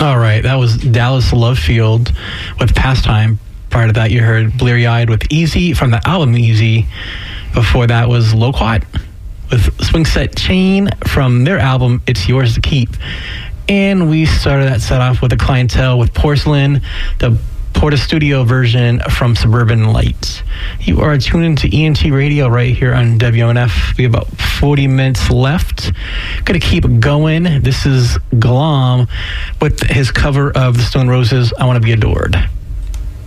All right, that was Dallas Love Field with Pastime. Prior to that, you heard Bleary Eyed with Easy from the album Easy. Before that was Loquat with Swing Set Chain from their album It's Yours to Keep. And we started that set off with a Clientele with Porcelain, the Porta Studio version from Suburban Lights. You are tuned into ENT Radio right here on WNF. We have about 40 minutes left. Gonna keep going. This is Glom with his cover of the Stone Roses, I Want to Be Adored.